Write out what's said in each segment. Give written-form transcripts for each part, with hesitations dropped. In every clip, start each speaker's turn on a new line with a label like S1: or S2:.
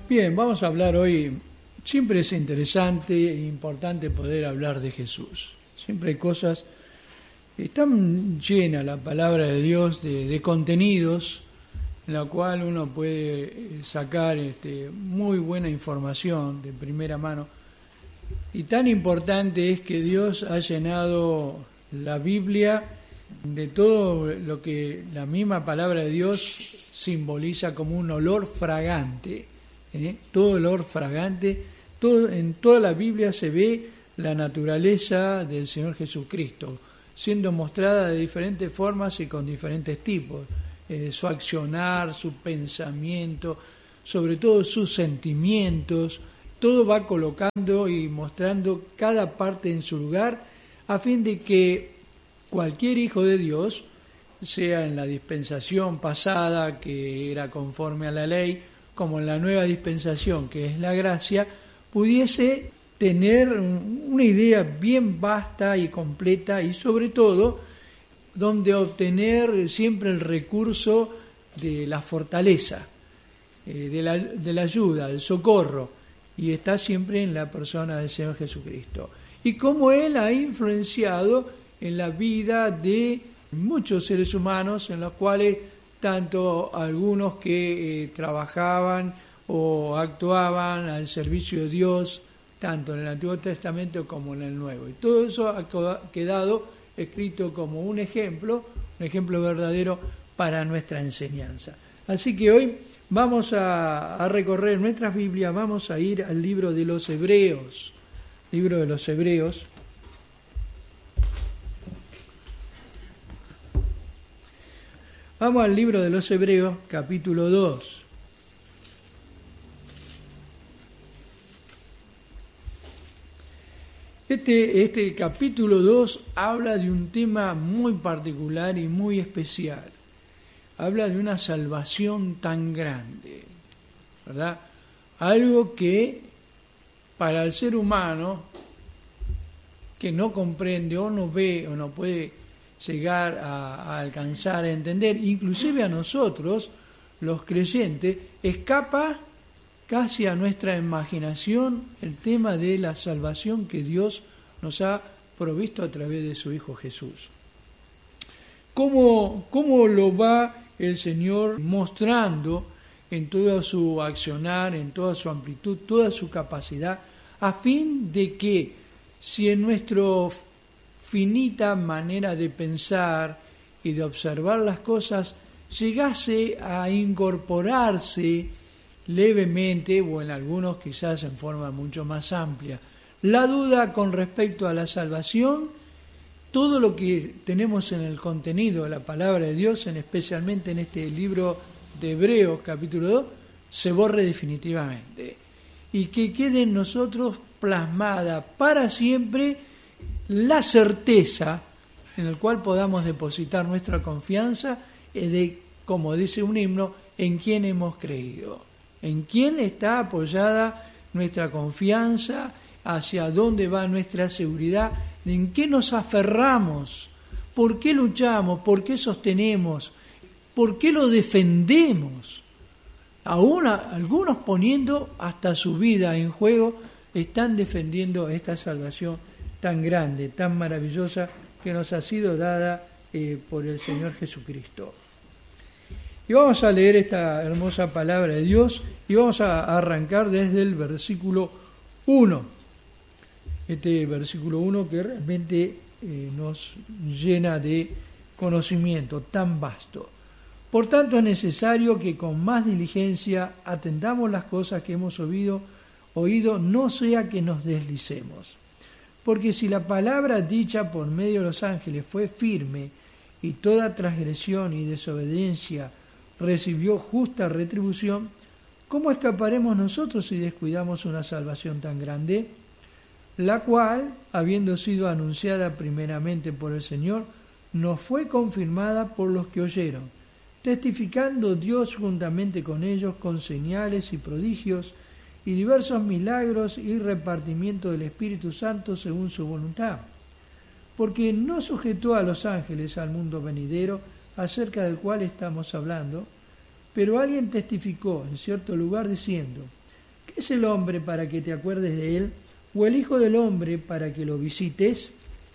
S1: Bien, vamos a hablar hoy. Siempre es interesante e importante poder hablar de Jesús. Siempre hay cosas. Están llena la palabra de Dios de contenidos en la cual uno puede sacar muy buena información de primera mano. Y tan importante es que Dios ha llenado la Biblia de todo lo que la misma palabra de Dios simboliza como un olor fragante. Todo olor fragante, en toda la Biblia se ve la naturaleza del Señor Jesucristo, siendo mostrada de diferentes formas y con diferentes tipos. Su accionar, su pensamiento, sobre todo sus sentimientos, todo va colocando y mostrando cada parte en su lugar, a fin de que cualquier hijo de Dios, sea en la dispensación pasada, que era conforme a la ley, como en la nueva dispensación, que es la gracia, pudiese tener una idea bien vasta y completa y sobre todo donde obtener siempre el recurso de la fortaleza, de la ayuda, del socorro, y está siempre en la persona del Señor Jesucristo. Y cómo Él ha influenciado en la vida de muchos seres humanos, en los cuales tanto algunos que trabajaban o actuaban al servicio de Dios, tanto en el Antiguo Testamento como en el Nuevo. Y todo eso ha quedado escrito como un ejemplo verdadero para nuestra enseñanza. Así que hoy vamos a recorrer nuestras Biblias, vamos a ir al libro de los Hebreos. Libro de los Hebreos. Vamos al libro de los Hebreos, capítulo 2. Este capítulo 2 habla de un tema muy particular y muy especial. Habla de una salvación tan grande, ¿verdad? Algo que para el ser humano que no comprende o no ve o no puede llegar a alcanzar a entender, inclusive a nosotros, los creyentes, escapa casi a nuestra imaginación el tema de la salvación que Dios nos ha provisto a través de su Hijo Jesús. ¿Cómo lo va el Señor mostrando en todo su accionar, en toda su amplitud, toda su capacidad, a fin de que si en nuestra finita manera de pensar y de observar las cosas llegase a incorporarse levemente, o en algunos quizás en forma mucho más amplia, la duda con respecto a la salvación, todo lo que tenemos en el contenido de la palabra de Dios, especialmente en este libro de Hebreos, capítulo 2, se borre definitivamente. Y que quede en nosotros plasmada para siempre la certeza en el cual podamos depositar nuestra confianza de, como dice un himno, en quién hemos creído, en quién está apoyada nuestra confianza, hacia dónde va nuestra seguridad, en qué nos aferramos, por qué luchamos, por qué sostenemos, por qué lo defendemos. Aún algunos poniendo hasta su vida en juego, están defendiendo esta salvación tan grande, tan maravillosa que nos ha sido dada por el Señor Jesucristo. Y vamos a leer esta hermosa palabra de Dios y vamos a arrancar desde el versículo 1. Este versículo 1 que realmente nos llena de conocimiento tan vasto. Por tanto, es necesario que con más diligencia atendamos las cosas que hemos oído, no sea que nos deslicemos. Porque si la palabra dicha por medio de los ángeles fue firme, y toda transgresión y desobediencia recibió justa retribución, ¿cómo escaparemos nosotros si descuidamos una salvación tan grande? La cual, habiendo sido anunciada primeramente por el Señor, nos fue confirmada por los que oyeron, testificando Dios juntamente con ellos con señales y prodigios y diversos milagros y repartimiento del Espíritu Santo según su voluntad. Porque no sujetó a los ángeles al mundo venidero, acerca del cual estamos hablando, pero alguien testificó en cierto lugar diciendo: es el hombre para que te acuerdes de él? ¿O el Hijo del Hombre para que lo visites?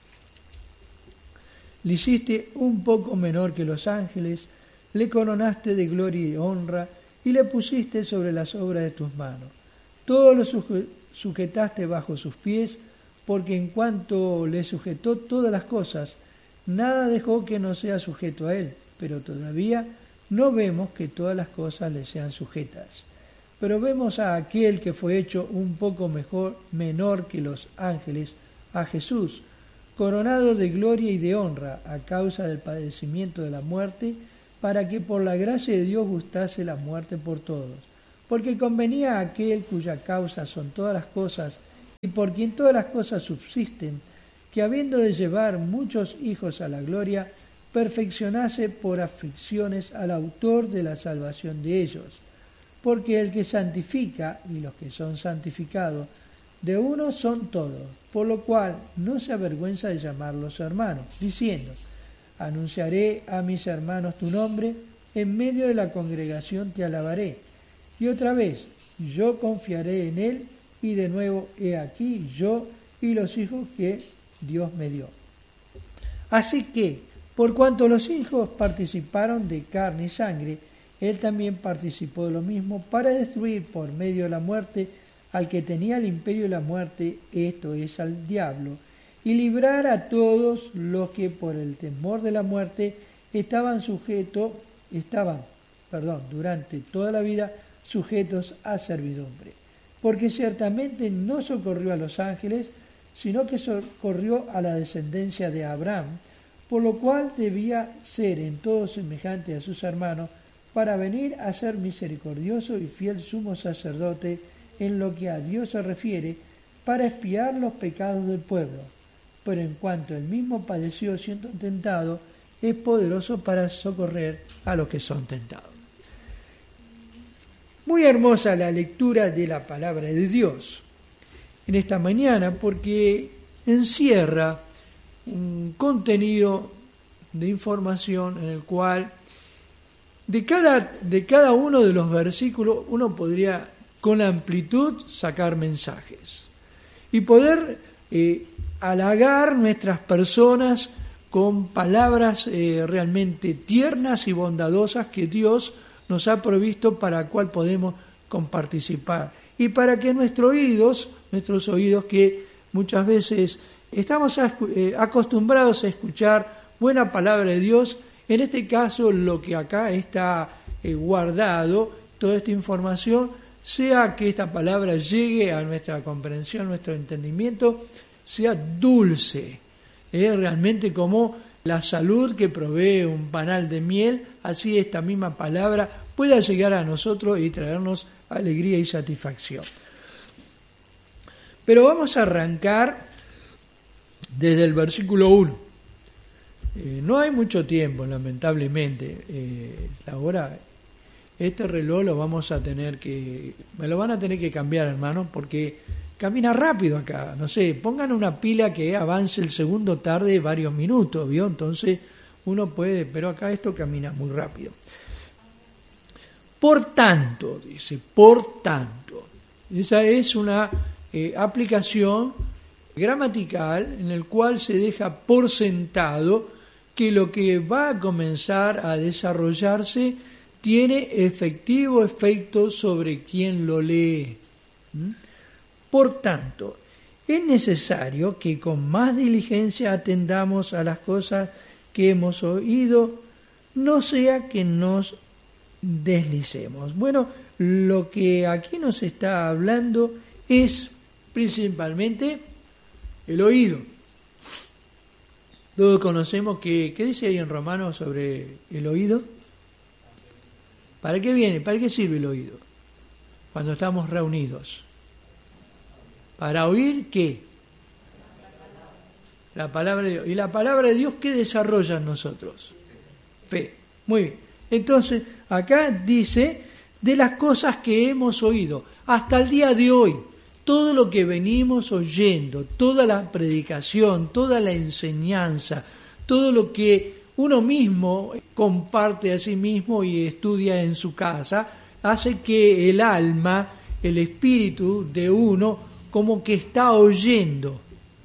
S1: Le hiciste un poco menor que los ángeles, le coronaste de gloria y de honra, y le pusiste sobre las obras de tus manos. Todo lo sujetaste bajo sus pies, porque en cuanto le sujetó todas las cosas, nada dejó que no sea sujeto a él, pero todavía no vemos que todas las cosas le sean sujetas. Pero vemos a aquel que fue hecho un poco menor que los ángeles, a Jesús, coronado de gloria y de honra a causa del padecimiento de la muerte, para que por la gracia de Dios gustase la muerte por todos. Porque convenía a aquel cuya causa son todas las cosas, y por quien todas las cosas subsisten, que habiendo de llevar muchos hijos a la gloria, perfeccionase por aflicciones al autor de la salvación de ellos. Porque el que santifica, y los que son santificados, de uno son todos, por lo cual no se avergüenza de llamarlos hermanos, diciendo: anunciaré a mis hermanos tu nombre, en medio de la congregación te alabaré. Y otra vez, yo confiaré en él, y de nuevo, he aquí yo y los hijos que Dios me dio. Así que, por cuanto los hijos participaron de carne y sangre, él también participó de lo mismo, para destruir por medio de la muerte al que tenía el imperio de la muerte, esto es, al diablo, y librar a todos los que por el temor de la muerte estaban durante toda la vida sujetos a servidumbre. Porque ciertamente no socorrió a los ángeles, sino que socorrió a la descendencia de Abraham, por lo cual debía ser en todo semejante a sus hermanos, para venir a ser misericordioso y fiel sumo sacerdote en lo que a Dios se refiere, para expiar los pecados del pueblo. Pero en cuanto él mismo padeció siendo tentado, es poderoso para socorrer a los que son tentados. Muy hermosa la lectura de la palabra de Dios en esta mañana, porque encierra un contenido de información en el cual de cada uno de los versículos uno podría con amplitud sacar mensajes y poder halagar nuestras personas con palabras realmente tiernas y bondadosas que Dios nos ha provisto para cual podemos comparticipar, y para que nuestros oídos que muchas veces estamos acostumbrados a escuchar buena palabra de Dios, en este caso lo que acá está guardado, toda esta información, sea que esta palabra llegue a nuestra comprensión, nuestro entendimiento, sea dulce, realmente como la salud que provee un panal de miel, así esta misma palabra pueda llegar a nosotros y traernos alegría y satisfacción. Pero vamos a arrancar desde el versículo 1. No hay mucho tiempo, lamentablemente. Ahora, este reloj lo vamos a tener que... Me lo van a tener que cambiar, hermano, porque camina rápido acá. No sé, pongan una pila que avance el segundo tarde varios minutos, ¿vio? Entonces uno puede... Pero acá esto camina muy rápido. Por tanto, dice, por tanto. Esa es una aplicación gramatical en el cual se deja por sentado que lo que va a comenzar a desarrollarse tiene efectivo efecto sobre quien lo lee. Por tanto, es necesario que con más diligencia atendamos a las cosas que hemos oído, no sea que nos deslicemos. Bueno, lo que aquí nos está hablando es principalmente el oído. Todos conocemos ¿qué dice ahí en Romanos sobre el oído? ¿Para qué viene? ¿Para qué sirve el oído? Cuando estamos reunidos. ¿Para oír qué? La palabra de Dios. ¿Y la palabra de Dios qué desarrolla en nosotros? Fe. Muy bien. Entonces, acá dice de las cosas que hemos oído hasta el día de hoy. Todo lo que venimos oyendo, toda la predicación, toda la enseñanza, todo lo que uno mismo comparte a sí mismo y estudia en su casa, hace que el alma el espíritu de uno como que está oyendo.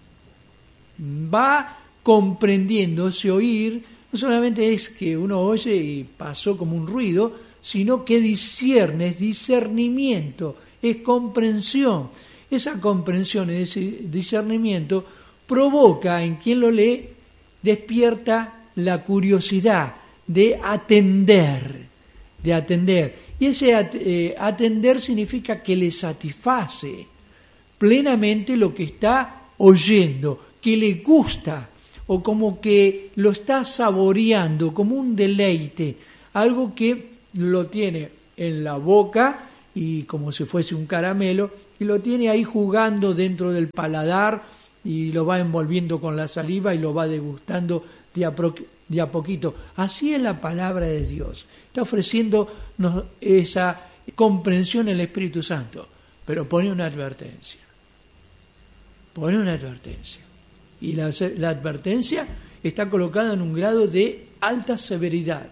S1: Va comprendiendo. Ese oír no solamente es que uno oye y pasó como un ruido, sino que discierne, es discernimiento, es comprensión. Esa comprensión, ese discernimiento provoca en quien lo lee, despierta la curiosidad de atender. Y ese atender significa que le satisface plenamente lo que está oyendo, que le gusta, o como que lo está saboreando, como un deleite, algo que lo tiene en la boca y como si fuese un caramelo, y lo tiene ahí jugando dentro del paladar y lo va envolviendo con la saliva y lo va degustando de a poquito. Así es la palabra de Dios. Está ofreciéndonos esa comprensión el Espíritu Santo, pero pone una advertencia. Y la advertencia está colocada en un grado de alta severidad.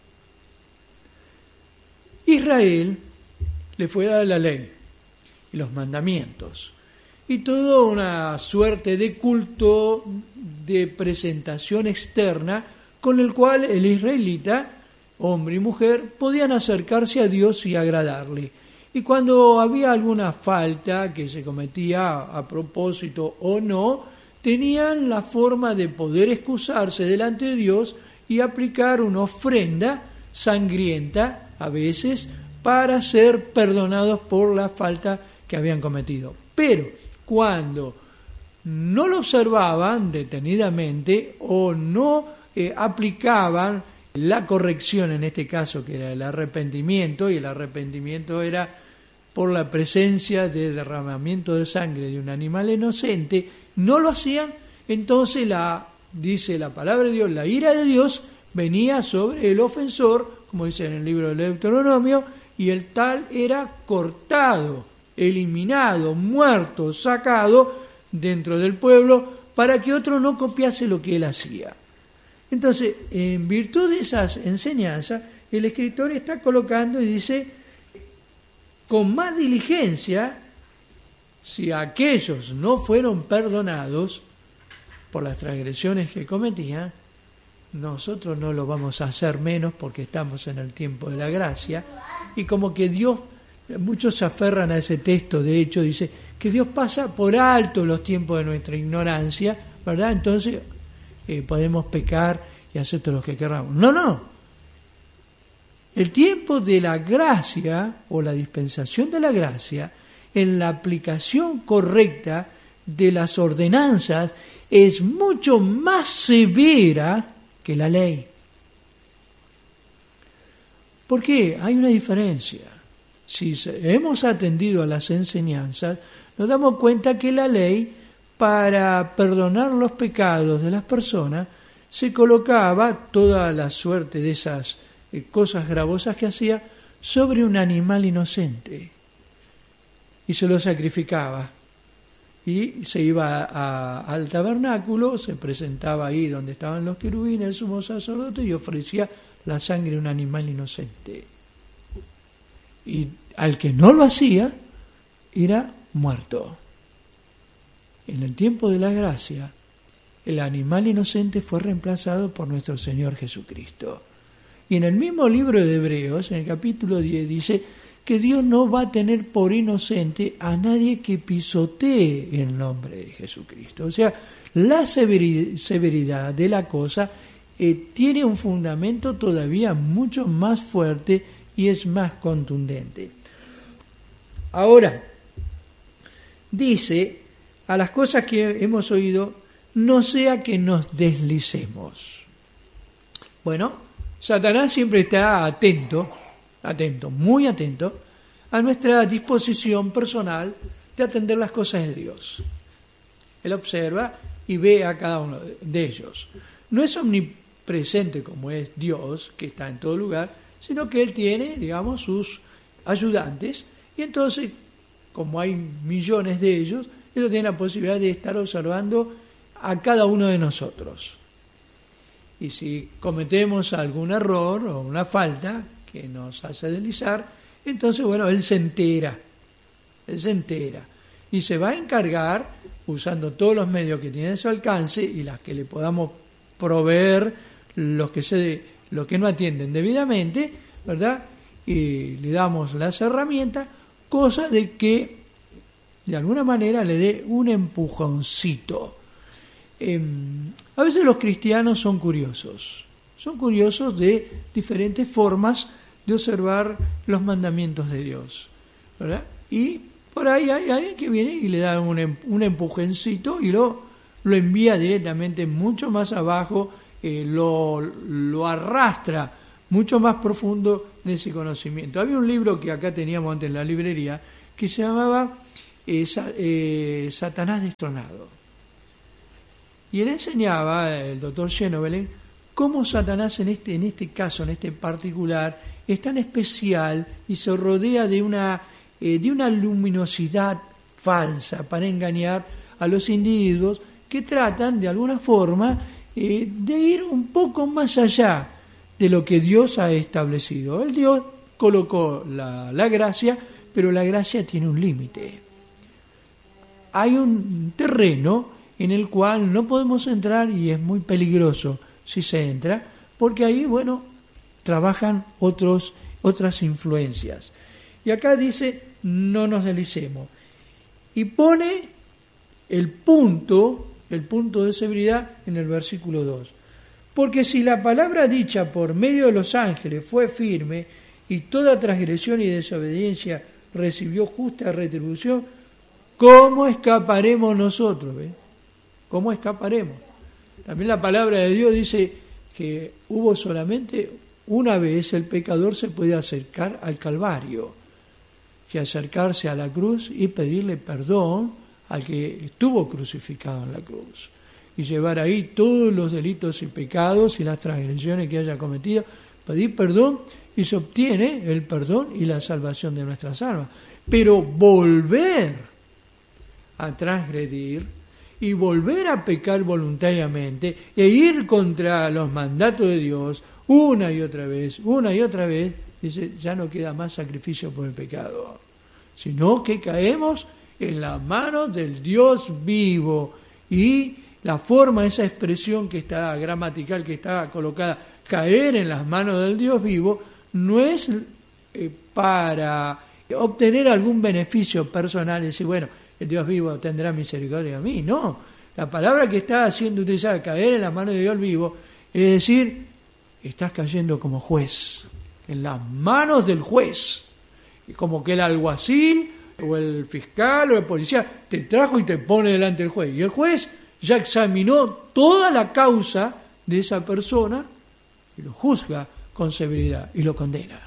S1: Israel le fue dada la ley y los mandamientos y toda una suerte de culto de presentación externa con el cual el israelita, hombre y mujer, podían acercarse a Dios y agradarle. Y cuando había alguna falta que se cometía a propósito o no, tenían la forma de poder excusarse delante de Dios y aplicar una ofrenda sangrienta, a veces, para ser perdonados por la falta que habían cometido. Pero cuando no lo observaban detenidamente o no aplicaban la corrección, en este caso que era el arrepentimiento, y el arrepentimiento era por la presencia de derramamiento de sangre de un animal inocente, no lo hacían, entonces dice la palabra de Dios, la ira de Dios venía sobre el ofensor, como dice en el libro del Deuteronomio, y el tal era cortado, eliminado, muerto, sacado dentro del pueblo para que otro no copiase lo que él hacía. Entonces, en virtud de esas enseñanzas, el escritor está colocando y dice, con más diligencia, si aquellos no fueron perdonados por las transgresiones que cometían, nosotros no lo vamos a hacer menos porque estamos en el tiempo de la gracia. Y como que Dios, muchos se aferran a ese texto, de hecho dice que Dios pasa por alto los tiempos de nuestra ignorancia, ¿verdad? Entonces podemos pecar y hacer todo lo que queramos. No. El tiempo de la gracia o la dispensación de la gracia, en la aplicación correcta de las ordenanzas, es mucho más severa que la ley. ¿Por qué? Hay una diferencia. Si hemos atendido a las enseñanzas, nos damos cuenta que la ley, para perdonar los pecados de las personas, se colocaba toda la suerte de esas cosas gravosas que hacía sobre un animal inocente y se lo sacrificaba y se iba al tabernáculo, se presentaba ahí donde estaban los querubines, el sumo sacerdote, y ofrecía la sangre de un animal inocente, y al que no lo hacía era muerto. En el tiempo de la gracia, el animal inocente fue reemplazado por nuestro Señor Jesucristo. Y en el mismo libro de Hebreos, en el capítulo 10, dice que Dios no va a tener por inocente a nadie que pisotee el nombre de Jesucristo. O sea, la severidad de la cosa tiene un fundamento todavía mucho más fuerte y es más contundente. Ahora, dice, a las cosas que hemos oído, no sea que nos deslicemos. Bueno, Satanás siempre está atento, muy atento, a nuestra disposición personal de atender las cosas de Dios. Él observa y ve a cada uno de ellos. No es omnipresente como es Dios, que está en todo lugar, sino que Él tiene, digamos, sus ayudantes, y entonces, como hay millones de ellos, Él tiene la posibilidad de estar observando a cada uno de nosotros. Y si cometemos algún error o una falta que nos hace deslizar, entonces, bueno, Él se entera se entera. Y se va a encargar, usando todos los medios que tiene a su alcance y las que le podamos proveer, los que no atienden debidamente, ¿verdad? Y le damos las herramientas, cosa de que de alguna manera le dé un empujoncito. A veces los cristianos son curiosos de diferentes formas de observar los mandamientos de Dios, ¿verdad? Y por ahí hay alguien que viene y le da un empujoncito y lo envía directamente mucho más abajo, lo arrastra mucho más profundo en ese conocimiento. Había un libro que acá teníamos antes en la librería que se llamaba Satanás destronado. Y él enseñaba, el doctor Schenoebelen, cómo Satanás en este caso, en este particular, es tan especial y se rodea de una luminosidad falsa para engañar a los individuos que tratan de alguna forma de ir un poco más allá de lo que Dios ha establecido. El Dios colocó la gracia, pero la gracia tiene un límite. Hay un terreno en el cual no podemos entrar y es muy peligroso si se entra, porque ahí, trabajan otras influencias. Y acá dice, no nos deslicemos. Y pone el punto de severidad en el versículo 2. Porque si la palabra dicha por medio de los ángeles fue firme y toda transgresión y desobediencia recibió justa retribución, ¿cómo escaparemos nosotros? ¿Cómo escaparemos? También la palabra de Dios dice que hubo solamente una vez el pecador se puede acercar al Calvario, que acercarse a la cruz y pedirle perdón al que estuvo crucificado en la cruz, y llevar ahí todos los delitos y pecados y las transgresiones que haya cometido, pedir perdón y se obtiene el perdón y la salvación de nuestras almas. Pero volver a transgredir y volver a pecar voluntariamente e ir contra los mandatos de Dios una y otra vez, dice, ya no queda más sacrificio por el pecado, sino que caemos en las manos del Dios vivo. Y la forma, esa expresión que está gramatical, que está colocada, caer en las manos del Dios vivo, no es para obtener algún beneficio personal y decir, el Dios vivo tendrá misericordia de mí. No, la palabra que está siendo utilizada, caer en las manos de Dios vivo, es decir, estás cayendo como juez, en las manos del juez, y como que el alguacil o el fiscal o el policía te trajo y te pone delante del juez, y el juez ya examinó toda la causa de esa persona y lo juzga con severidad y lo condena,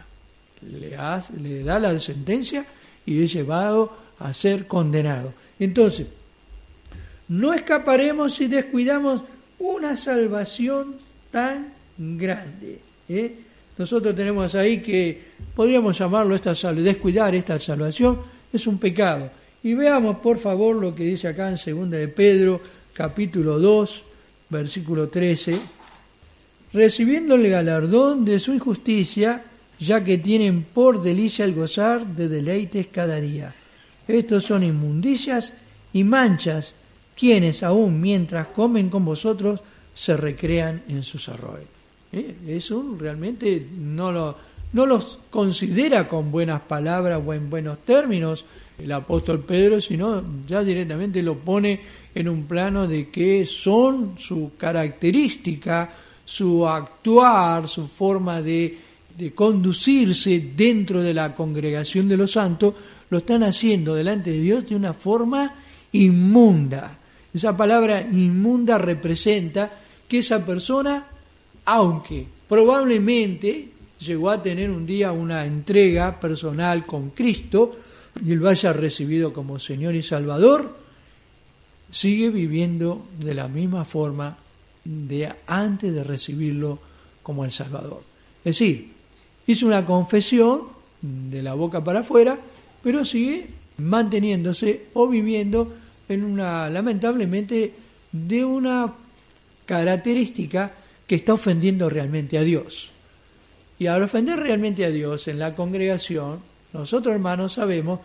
S1: le da la sentencia y es llevado a ser condenado. Entonces, no escaparemos si descuidamos una salvación tan grande. Nosotros tenemos ahí que podríamos llamarlo descuidar esta salvación es un pecado. Y veamos por favor lo que dice acá en 2 de Pedro, capítulo 2, versículo 13. Recibiendo el galardón de su injusticia, ya que tienen por delicia el gozar de deleites cada día. Estos son inmundicias y manchas, quienes aún mientras comen con vosotros se recrean en sus errores. Eso realmente no los considera con buenas palabras o en buenos términos el apóstol Pedro, sino ya directamente lo pone en un plano de que son su característica, su actuar, su forma de conducirse dentro de la congregación de los santos, lo están haciendo delante de Dios de una forma inmunda. Esa palabra inmunda representa que esa persona, aunque probablemente llegó a tener un día una entrega personal con Cristo y él vaya recibido como Señor y Salvador, sigue viviendo de la misma forma de antes de recibirlo como el Salvador. Es decir, hizo una confesión de la boca para afuera, pero sigue manteniéndose o viviendo lamentablemente, de una característica que está ofendiendo realmente a Dios. Y al ofender realmente a Dios en la congregación, nosotros hermanos sabemos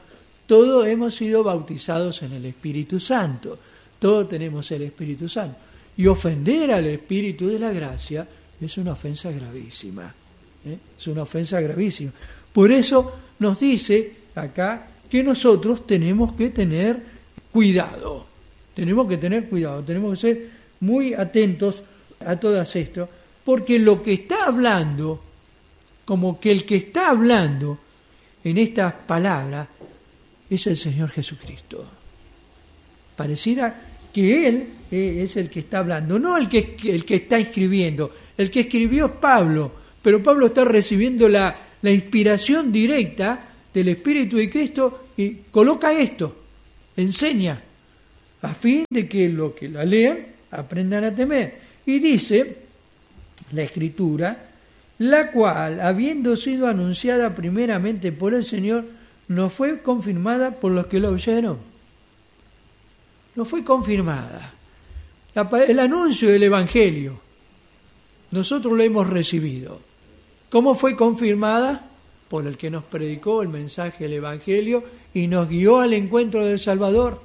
S1: todos hemos sido bautizados en el Espíritu Santo, todos tenemos el Espíritu Santo. Y ofender al Espíritu de la gracia es una ofensa gravísima, es una ofensa gravísima. Por eso nos dice acá que nosotros tenemos que tener cuidado, tenemos que ser muy atentos a todo esto, porque lo que está hablando, como que el que está hablando en estas palabras es el Señor Jesucristo. Pareciera que Él es el que está hablando, no el que está escribiendo. El que escribió es Pablo, pero Pablo está recibiendo la inspiración directa del Espíritu de Cristo y coloca esto, enseña, a fin de que los que la lean aprendan a temer. Y dice la Escritura, la cual, habiendo sido anunciada primeramente por el Señor, no fue confirmada por los que la oyeron. No fue confirmada. El anuncio del Evangelio, nosotros lo hemos recibido. ¿Cómo fue confirmada? Por el que nos predicó el mensaje del Evangelio y nos guió al encuentro del Salvador.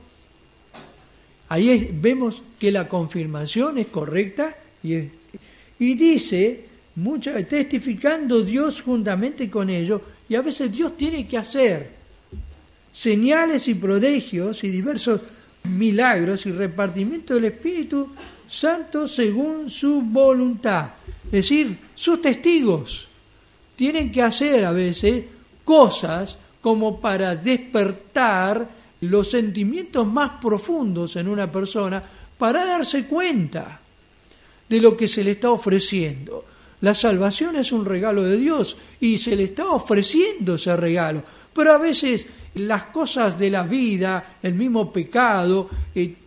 S1: Ahí vemos que la confirmación es correcta y dice, testificando Dios juntamente con ellos, y a veces Dios tiene que hacer señales y prodigios y diversos milagros y repartimiento del Espíritu Santo según su voluntad. Es decir, sus testigos tienen que hacer a veces cosas como para despertar los sentimientos más profundos en una persona para darse cuenta de lo que se le está ofreciendo. La salvación es un regalo de Dios y se le está ofreciendo ese regalo, pero a veces las cosas de la vida, el mismo pecado, le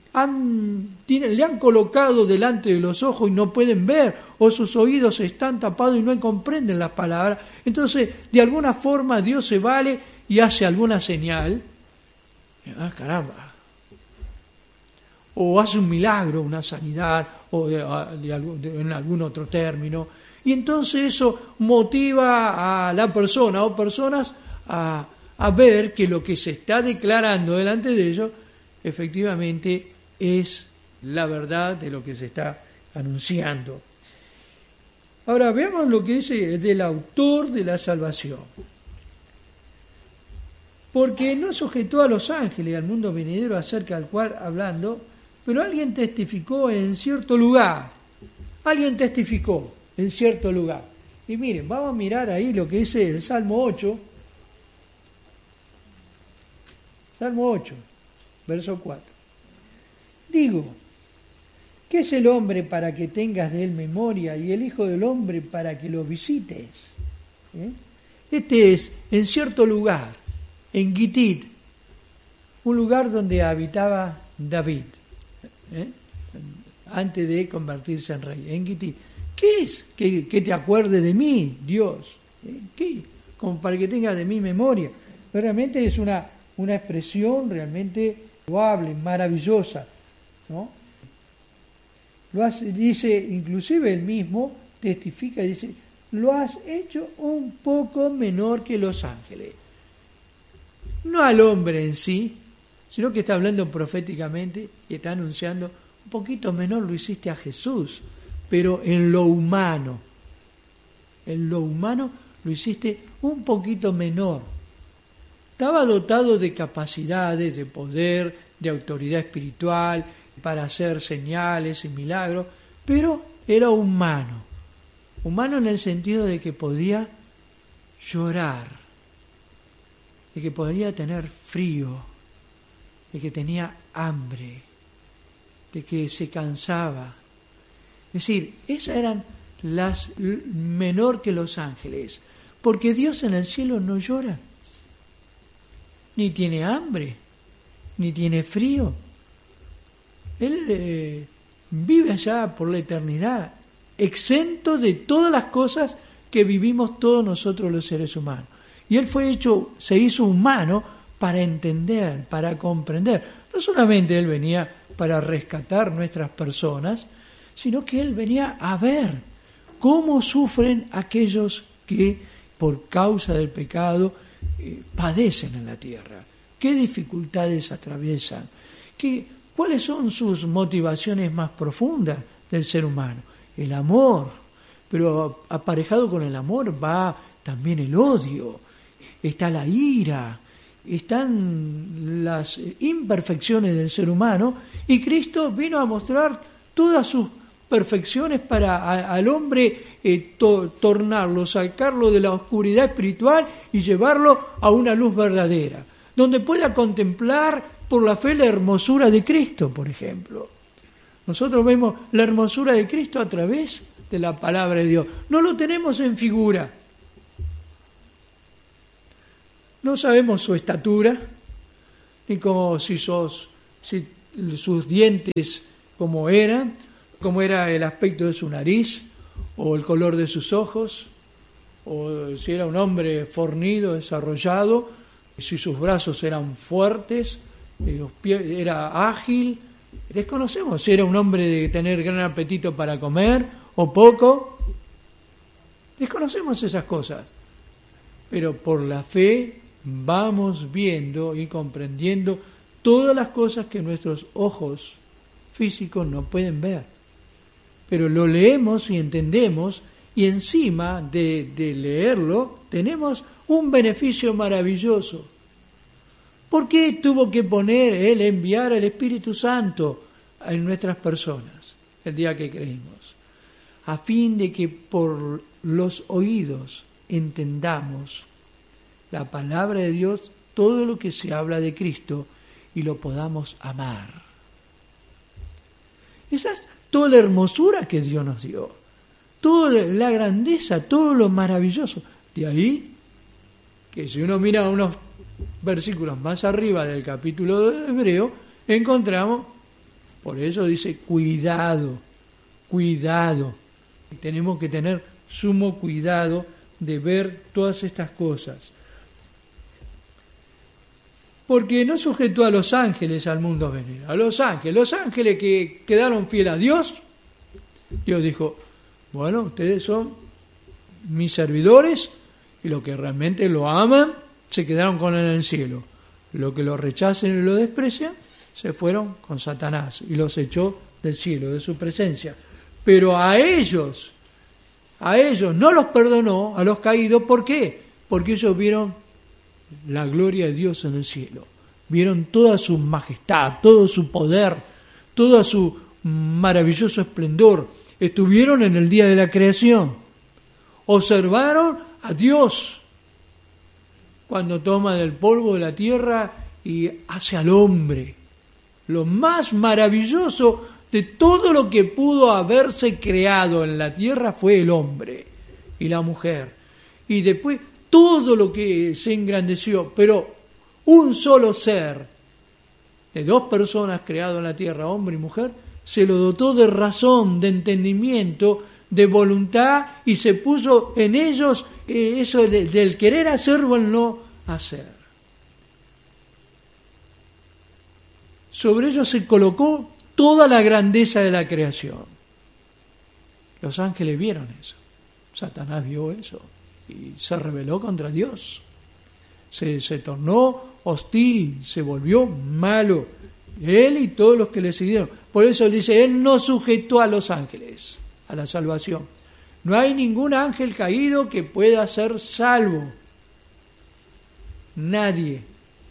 S1: han colocado delante de los ojos y no pueden ver, o sus oídos están tapados y no comprenden las palabras. Entonces, de alguna forma Dios se vale y hace alguna señal. Caramba. O hace un milagro, una sanidad, o en algún otro término. Y entonces eso motiva a la persona o personas a ver que lo que se está declarando delante de ellos efectivamente es la verdad de lo que se está anunciando. Ahora veamos lo que dice del autor de la salvación. Porque no sujetó a los ángeles al mundo venidero acerca del cual hablando, pero alguien testificó en cierto lugar. Alguien testificó en cierto lugar. Y miren, vamos a mirar ahí lo que dice el Salmo 8. Salmo 8, verso 4. Digo, ¿qué es el hombre para que tengas de él memoria y el hijo del hombre para que lo visites? Este es en cierto lugar, en Gitit, un lugar donde habitaba David, antes de convertirse en rey, en Gitit. ¿Qué es? Que te acuerdes de mí, Dios. ¿Qué? Como para que tengas de mí memoria. Realmente es una expresión realmente loable, maravillosa, ¿no? Dice, inclusive él mismo testifica, dice, lo has hecho un poco menor que los ángeles. No al hombre en sí, sino que está hablando proféticamente y está anunciando, un poquito menor lo hiciste a Jesús, pero en lo humano lo hiciste un poquito menor. Estaba dotado de capacidades, de poder, de autoridad espiritual, para hacer señales y milagros, pero era humano. Humano en el sentido de que podía llorar, de que podía tener frío, de que tenía hambre, de que se cansaba. Es decir, esas eran las menor que los ángeles, porque Dios en el cielo no llora, ni tiene hambre, ni tiene frío. Él vive allá por la eternidad, exento de todas las cosas que vivimos todos nosotros los seres humanos. Y Él se hizo humano para entender, para comprender. No solamente Él venía para rescatar nuestras personas, sino que Él venía a ver cómo sufren aquellos que por causa del pecado padecen en la tierra, qué dificultades atraviesan, cuáles son sus motivaciones más profundas del ser humano. El amor, pero aparejado con el amor va también el odio, está la ira, están las imperfecciones del ser humano, y Cristo vino a mostrar todas sus perfecciones para al hombre tornarlo, sacarlo de la oscuridad espiritual y llevarlo a una luz verdadera, donde pueda contemplar por la fe la hermosura de Cristo, por ejemplo. Nosotros vemos la hermosura de Cristo a través de la palabra de Dios. No lo tenemos en figura. No sabemos su estatura, ni si sus dientes cómo era el aspecto de su nariz, o el color de sus ojos, o si era un hombre fornido, desarrollado, si sus brazos eran fuertes, los pies, era ágil. Desconocemos si era un hombre de tener gran apetito para comer o poco. Desconocemos esas cosas. Pero por la fe vamos viendo y comprendiendo todas las cosas que nuestros ojos físicos no pueden ver. Pero lo leemos y entendemos, y encima de leerlo tenemos un beneficio maravilloso. ¿Por qué tuvo que enviar al Espíritu Santo en nuestras personas el día que creímos? A fin de que por los oídos entendamos la palabra de Dios, todo lo que se habla de Cristo, y lo podamos amar. Esa es toda la hermosura que Dios nos dio, toda la grandeza, todo lo maravilloso. De ahí que si uno mira unos versículos más arriba del capítulo de Hebreo, encontramos, por eso dice, cuidado. Tenemos que tener sumo cuidado de ver todas estas cosas. Porque no sujetó a los ángeles al mundo venidero. A los ángeles que quedaron fieles a Dios, Dios dijo, bueno, ustedes son mis servidores, y los que realmente lo aman se quedaron con él en el cielo. Los que lo rechacen y lo desprecian se fueron con Satanás y los echó del cielo, de su presencia. Pero a ellos no los perdonó, a los caídos. ¿Por qué? Porque ellos vieron la gloria de Dios en el cielo. Vieron toda su majestad, todo su poder, todo su maravilloso esplendor. Estuvieron en el día de la creación. Observaron a Dios cuando toma del polvo de la tierra y hace al hombre. Lo más maravilloso de todo lo que pudo haberse creado en la tierra fue el hombre y la mujer. Y después todo lo que se engrandeció, pero un solo ser de dos personas creado en la tierra, hombre y mujer, se lo dotó de razón, de entendimiento, de voluntad, y se puso en ellos eso del querer hacer o el no hacer. Sobre ellos se colocó toda la grandeza de la creación. Los ángeles vieron eso. Satanás vio eso y se rebeló contra Dios. Se tornó hostil, se volvió malo. Él y todos los que le siguieron. Por eso él dice, él no sujetó a los ángeles a la salvación. No hay ningún ángel caído que pueda ser salvo. Nadie.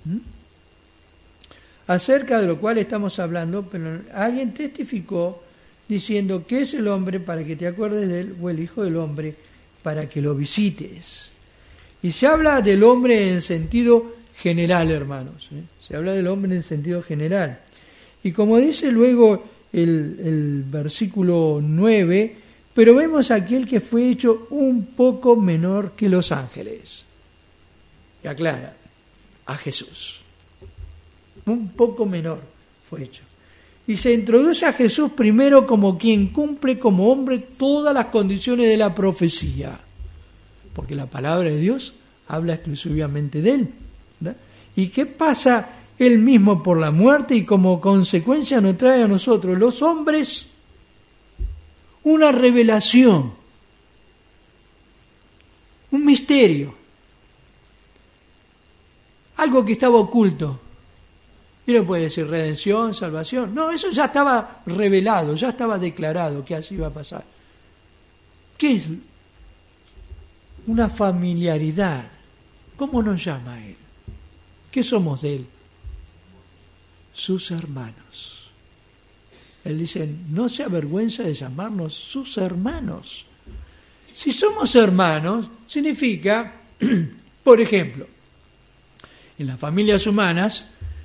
S1: Acerca de lo cual estamos hablando, pero alguien testificó diciendo que es el hombre para que te acuerdes de él, o el Hijo del Hombre para que lo visites. Y se habla del hombre en sentido general, hermanos. Se habla del hombre en sentido general. Y como dice luego el versículo 9, pero vemos aquel que fue hecho un poco menor que los ángeles. Y aclara, a Jesús. Un poco menor fue hecho. Y se introduce a Jesús primero como quien cumple como hombre todas las condiciones de la profecía. Porque la palabra de Dios habla exclusivamente de él, ¿verdad? ¿Y qué pasa? Él mismo por la muerte, y como consecuencia nos trae a nosotros, los hombres, una revelación, un misterio. algo que estaba oculto. Y no puede decir redención, salvación. No, eso ya estaba revelado, ya estaba declarado que así iba a pasar. ¿Qué es? Una familiaridad. ¿Cómo nos llama Él? ¿Qué somos de Él? Sus hermanos. Él dice, no se avergüenza de llamarnos sus hermanos. Si somos hermanos, significa, por ejemplo, en las familias humanas,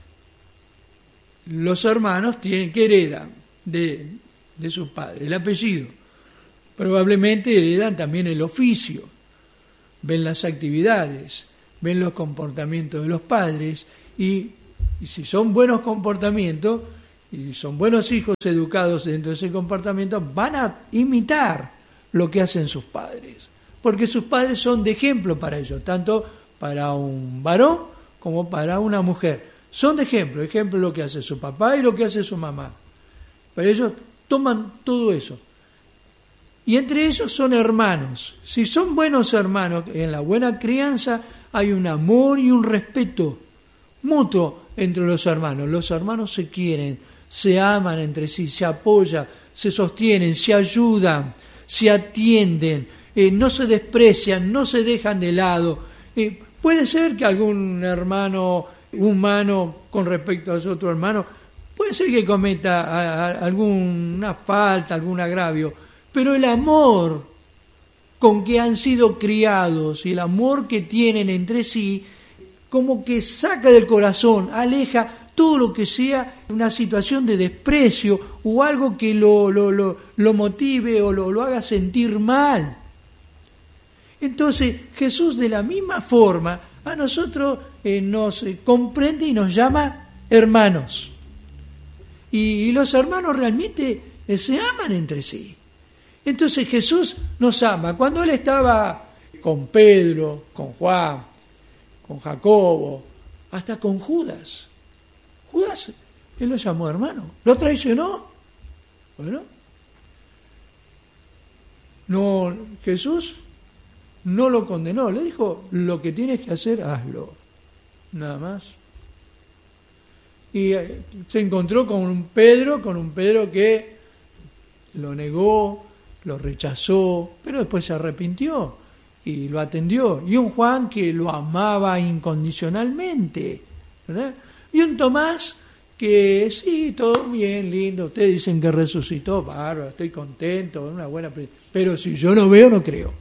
S1: los hermanos tienen que heredan de sus padres, el apellido. Probablemente heredan también el oficio, ven las actividades, ven los comportamientos de los padres y si son buenos comportamientos y son buenos hijos educados dentro de ese comportamiento, van a imitar lo que hacen sus padres, porque sus padres son de ejemplo para ellos, tanto para un varón como para una mujer. Son de ejemplo de lo que hace su papá y lo que hace su mamá. Pero ellos toman todo eso. Y entre ellos son hermanos. Si son buenos hermanos, en la buena crianza hay un amor y un respeto mutuo entre los hermanos. Los hermanos se quieren, se aman entre sí, se apoyan, se sostienen, se ayudan, se atienden, no se desprecian, no se dejan de lado. Puede ser que algún hermano humano con respecto a su otro hermano, puede ser que cometa alguna falta, algún agravio, pero el amor con que han sido criados y el amor que tienen entre sí, como que saca del corazón, aleja todo lo que sea una situación de desprecio o algo que lo motive o lo haga sentir mal. Entonces Jesús de la misma forma a nosotros nos comprende y nos llama hermanos. Y los hermanos realmente se aman entre sí. Entonces Jesús nos ama. Cuando Él estaba con Pedro, con Juan, con Jacobo, hasta con Judas. Judas, Él lo llamó hermano. ¿Lo traicionó? Bueno. No, Jesús no lo condenó, le dijo, lo que tienes que hacer, hazlo, nada más. Y se encontró con un Pedro que lo negó, lo rechazó, pero después se arrepintió y lo atendió. Y un Juan que lo amaba incondicionalmente, ¿verdad? Y un Tomás que sí, todo bien, lindo, ustedes dicen que resucitó, bárbaro, estoy contento, una buena, pero si yo no veo, no creo.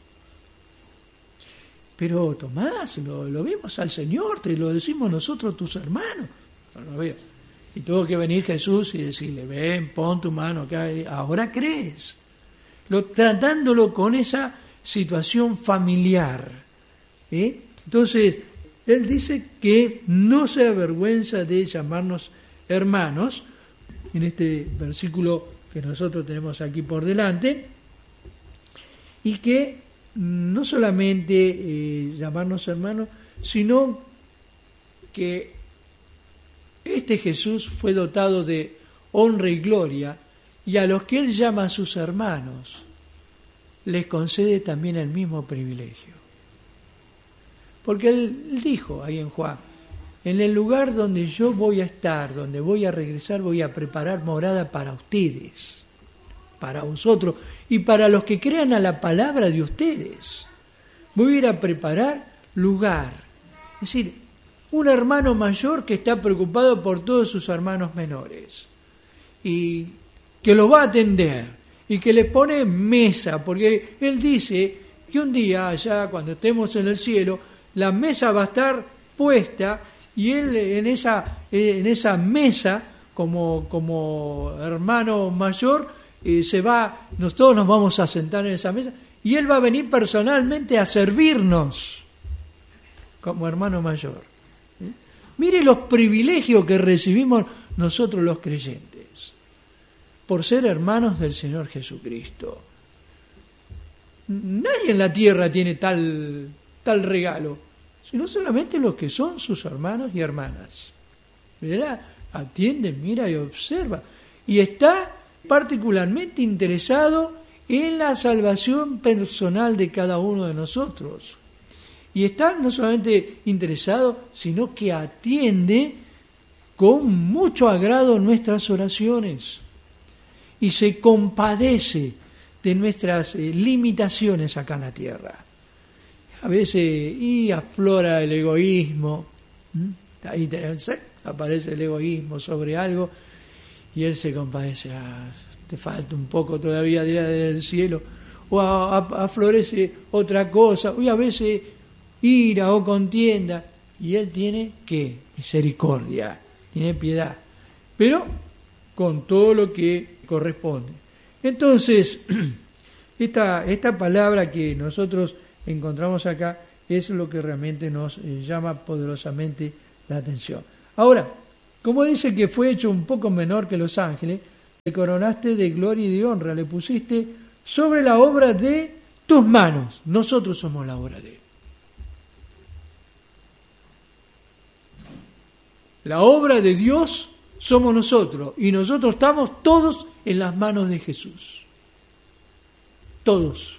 S1: Pero Tomás, lo vimos al Señor, te lo decimos nosotros, tus hermanos. No lo veo. Y tuvo que venir Jesús y decirle, ven, pon tu mano acá, ahora crees. Tratándolo con esa situación familiar. Entonces, Él dice que no se avergüenza de llamarnos hermanos, en este versículo que nosotros tenemos aquí por delante, y que no solamente llamarnos hermanos, sino que este Jesús fue dotado de honra y gloria, y a los que Él llama a sus hermanos, les concede también el mismo privilegio. Porque Él dijo ahí en Juan, en el lugar donde yo voy a estar, donde voy a regresar, voy a preparar morada para ustedes, para vosotros y para los que crean a la palabra de ustedes. Voy a ir a preparar lugar. Es decir, un hermano mayor que está preocupado por todos sus hermanos menores y que los va a atender y que les pone mesa, porque Él dice que un día allá, cuando estemos en el cielo, la mesa va a estar puesta y Él en esa mesa, como hermano mayor, todos nos vamos a sentar en esa mesa y Él va a venir personalmente a servirnos como hermano mayor. Mire los privilegios que recibimos nosotros los creyentes por ser hermanos del Señor Jesucristo. Nadie en la tierra tiene tal regalo, sino solamente los que son sus hermanos y hermanas. ¿Verdad? Atiende, mira y observa. Y está particularmente interesado en la salvación personal de cada uno de nosotros. Y está no solamente interesado, sino que atiende con mucho agrado nuestras oraciones y se compadece de nuestras limitaciones acá en la tierra. A veces aflora el egoísmo, ahí aparece el egoísmo sobre algo y él se compadece, te falta un poco todavía del cielo, o aflorece otra cosa, y a veces ira o contienda, y él tiene ¿qué? Misericordia, tiene piedad, pero con todo lo que corresponde. Entonces, esta palabra que nosotros encontramos acá es lo que realmente nos llama poderosamente la atención. Ahora, como dice que fue hecho un poco menor que los ángeles, le coronaste de gloria y de honra, le pusiste sobre la obra de tus manos. Nosotros somos la obra de él. La obra de Dios somos nosotros, y nosotros estamos todos en las manos de Jesús. Todos.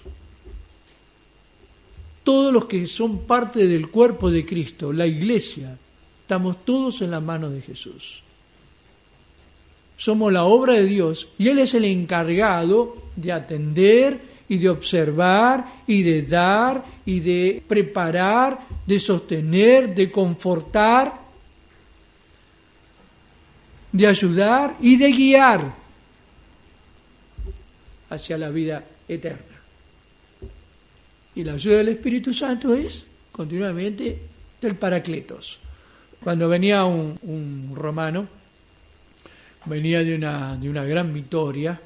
S1: Todos los que son parte del cuerpo de Cristo, la iglesia, estamos todos en las manos de Jesús. Somos la obra de Dios y Él es el encargado de atender y de observar y de dar y de preparar, de sostener, de confortar, de ayudar y de guiar hacia la vida eterna. Y la ayuda del Espíritu Santo es continuamente del Paracletos. Cuando venía un romano, venía de una gran victoria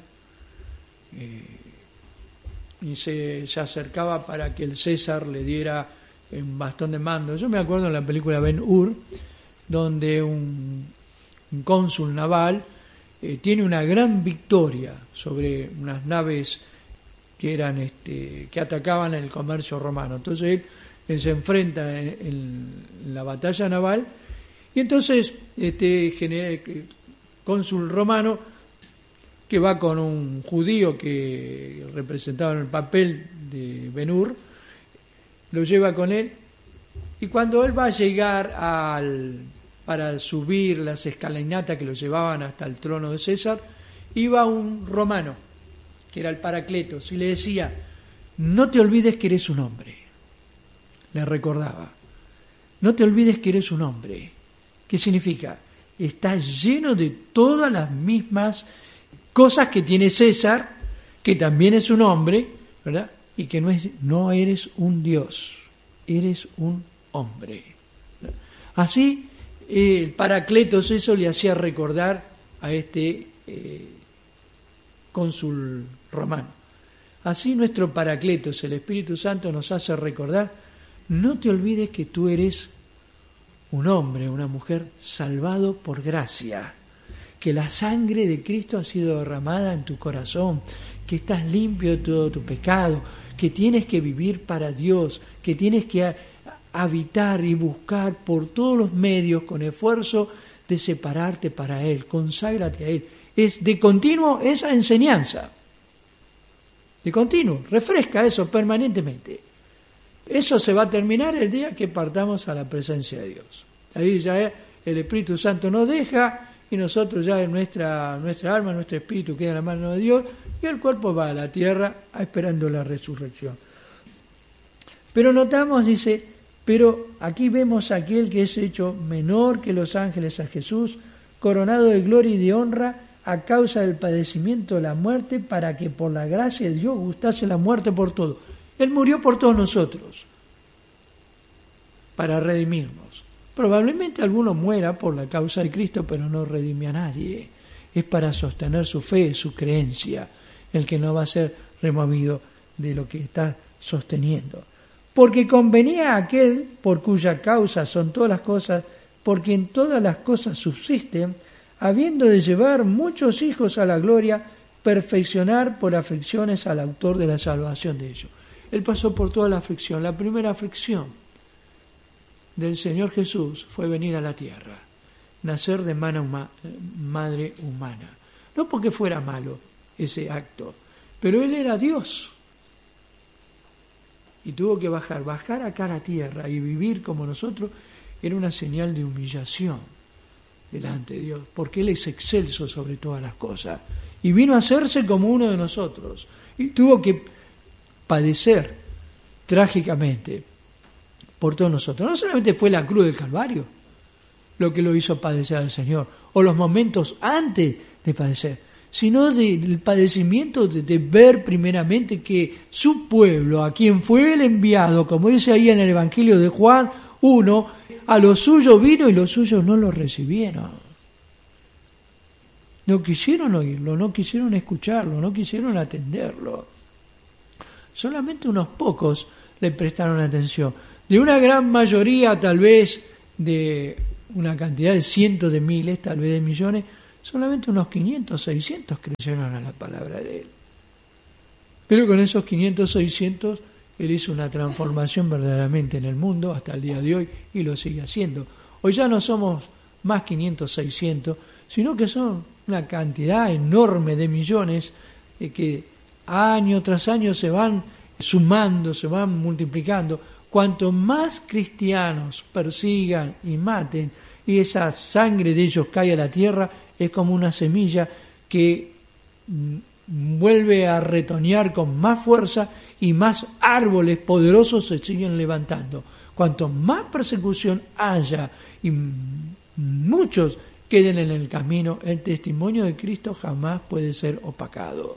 S1: y se acercaba para que el César le diera un bastón de mando. Yo me acuerdo en la película Ben-Hur, donde un cónsul naval tiene una gran victoria sobre unas naves que eran que atacaban el comercio romano. Entonces él se enfrenta en la batalla naval y entonces cónsul romano que va con un judío que representaba en el papel de Ben-Hur, lo lleva con él y cuando él va a llegar para subir las escalinatas que lo llevaban hasta el trono de César, iba un romano que era el Paracletos, y le decía, no te olvides que eres un hombre. Le recordaba, no te olvides que eres un hombre. ¿Qué significa? Estás lleno de todas las mismas cosas que tiene César, que también es un hombre, ¿verdad? Y que no eres un dios, eres un hombre. Así, el Paracletos eso le hacía recordar a este cónsul romano. Así nuestro Paracletos, el Espíritu Santo, nos hace recordar, no te olvides que tú eres un hombre, una mujer salvado por gracia, que la sangre de Cristo ha sido derramada en tu corazón, que estás limpio de todo tu pecado, que tienes que vivir para Dios, que tienes que habitar y buscar por todos los medios con esfuerzo de separarte para Él, conságrate a Él. Es de continuo esa enseñanza, de continuo, refresca eso permanentemente. Eso se va a terminar el día que partamos a la presencia de Dios. Ahí ya el Espíritu Santo nos deja y nosotros ya en nuestra alma, nuestro espíritu queda en la mano de Dios y el cuerpo va a la tierra esperando la resurrección. Pero notamos, dice, pero aquí vemos a aquel que es hecho menor que los ángeles, a Jesús, coronado de gloria y de honra a causa del padecimiento de la muerte, para que por la gracia de Dios gustase la muerte por todo. Él murió por todos nosotros, para redimirnos. Probablemente alguno muera por la causa de Cristo, pero no redime a nadie. Es para sostener su fe, su creencia, el que no va a ser removido de lo que está sosteniendo. Porque convenía a aquel por cuya causa son todas las cosas, porque en todas las cosas subsisten, habiendo de llevar muchos hijos a la gloria, perfeccionar por aflicciones al autor de la salvación de ellos. Él pasó por toda la aflicción. La primera aflicción del Señor Jesús fue venir a la tierra, nacer de madre humana. No porque fuera malo ese acto, pero Él era Dios. y tuvo que bajar acá a la tierra y vivir como nosotros, era una señal de humillación delante de Dios, porque Él es excelso sobre todas las cosas, y vino a hacerse como uno de nosotros, y tuvo que padecer trágicamente por todos nosotros. No solamente fue la cruz del Calvario lo que lo hizo padecer al Señor, o los momentos antes de padecer, sino del padecimiento de ver primeramente que su pueblo, a quien fue el enviado, como dice ahí en el Evangelio de Juan 1, a los suyos vino y los suyos no lo recibieron. No quisieron oírlo, no quisieron escucharlo, no quisieron atenderlo. Solamente unos pocos le prestaron atención. De una gran mayoría, tal vez de una cantidad de cientos de miles, tal vez de millones, solamente unos 500, 600 creyeron a la palabra de Él. Pero con esos 500, 600, Él hizo una transformación verdaderamente en el mundo hasta el día de hoy y lo sigue haciendo. Hoy ya no somos más 500, 600, sino que son una cantidad enorme de millones que año tras año se van sumando, se van multiplicando. Cuanto más cristianos persigan y maten, y esa sangre de ellos cae a la tierra, es como una semilla que vuelve a retoñar con más fuerza y más árboles poderosos se siguen levantando. Cuanto más persecución haya y muchos queden en el camino, el testimonio de Cristo jamás puede ser opacado.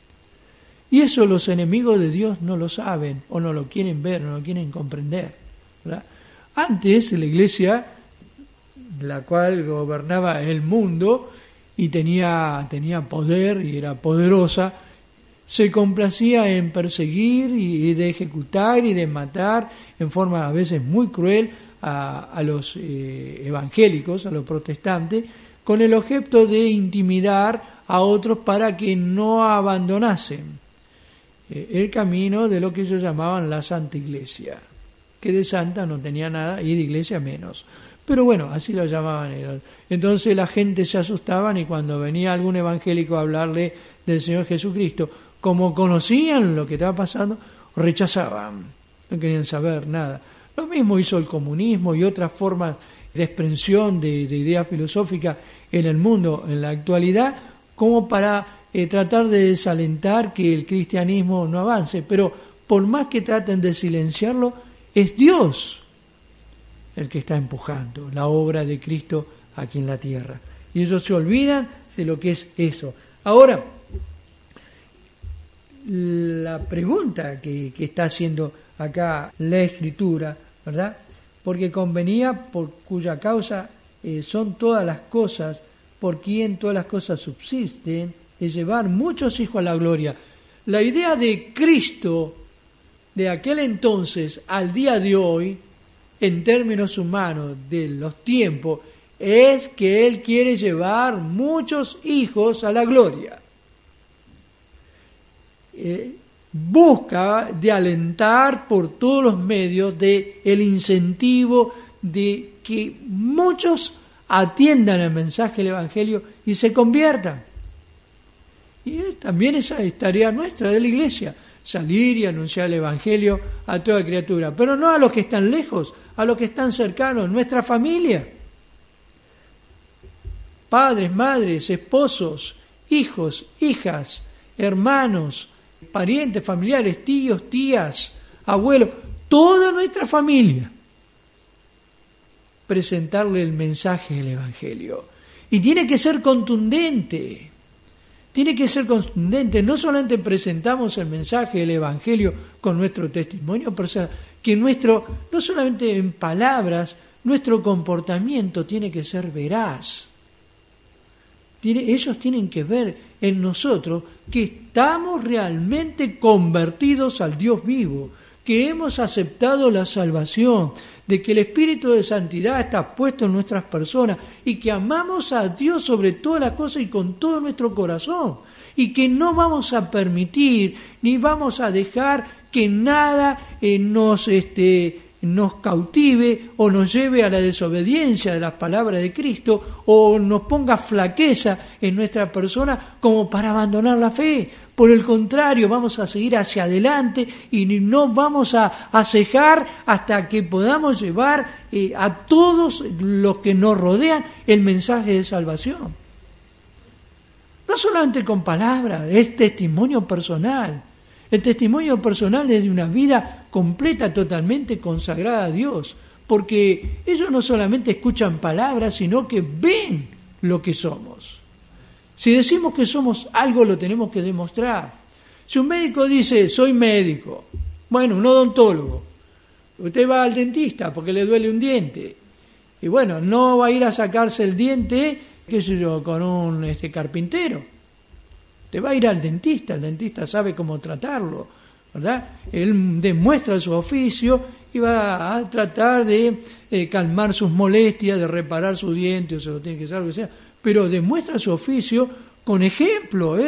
S1: Y eso los enemigos de Dios no lo saben, o no lo quieren ver, no lo quieren comprender, ¿verdad? Antes la iglesia, la cual gobernaba el mundo y tenía poder y era poderosa, se complacía en perseguir y de ejecutar y de matar en forma a veces muy cruel a los evangélicos, a los protestantes, con el objeto de intimidar a otros para que no abandonasen el camino de lo que ellos llamaban la Santa Iglesia, que de santa no tenía nada y de iglesia menos. Pero bueno, así lo llamaban ellos. Entonces la gente se asustaban y cuando venía algún evangélico a hablarle del Señor Jesucristo, como conocían lo que estaba pasando, rechazaban, no querían saber nada. Lo mismo hizo el comunismo y otras formas de expresión de ideas filosóficas en el mundo en la actualidad, como para tratar de desalentar que el cristianismo no avance. Pero por más que traten de silenciarlo, es Dios el que está empujando la obra de Cristo aquí en la tierra. Y ellos se olvidan de lo que es eso. Ahora, la pregunta que está haciendo acá la Escritura, ¿verdad? Porque convenía, por cuya causa son todas las cosas, por quien todas las cosas subsisten, de llevar muchos hijos a la gloria. La idea de Cristo de aquel entonces al día de hoy, en términos humanos de los tiempos, es que Él quiere llevar muchos hijos a la gloria. Busca de alentar por todos los medios de el incentivo de que muchos atiendan el mensaje del Evangelio y se conviertan. Y también esa es tarea nuestra de la Iglesia, salir y anunciar el Evangelio a toda criatura, pero no a los que están lejos, a los que están cercanos, nuestra familia. Padres, madres, esposos, hijos, hijas, hermanos, parientes, familiares, tíos, tías, abuelos, toda nuestra familia. Presentarle el mensaje del Evangelio. Y tiene que ser contundente. Tiene que ser contundente. No solamente presentamos el mensaje del Evangelio con nuestro testimonio personal, que no solamente en palabras, nuestro comportamiento tiene que ser veraz. Ellos tienen que ver en nosotros que estamos realmente convertidos al Dios vivo, que hemos aceptado la salvación, de que el Espíritu de Santidad está puesto en nuestras personas y que amamos a Dios sobre todas las cosas y con todo nuestro corazón, y que no vamos a permitir ni vamos a dejar que nada nos nos cautive o nos lleve a la desobediencia de las palabras de Cristo o nos ponga flaqueza en nuestra persona como para abandonar la fe. Por el contrario, vamos a seguir hacia adelante y no vamos a cejar hasta que podamos llevar a todos los que nos rodean el mensaje de salvación. No solamente con palabras, es testimonio personal. El testimonio personal es de una vida completa, totalmente consagrada a Dios, porque ellos no solamente escuchan palabras, sino que ven lo que somos. Si decimos que somos algo, lo tenemos que demostrar. Si un médico dice, soy médico, bueno, un odontólogo, usted va al dentista porque le duele un diente, y bueno, no va a ir a sacarse el diente, qué sé yo, con un carpintero. Te va a ir al dentista, el dentista sabe cómo tratarlo, ¿verdad? Él demuestra su oficio y va a tratar de calmar sus molestias, de reparar su diente, o se lo tiene que hacer, algo que sea, pero demuestra su oficio con ejemplo,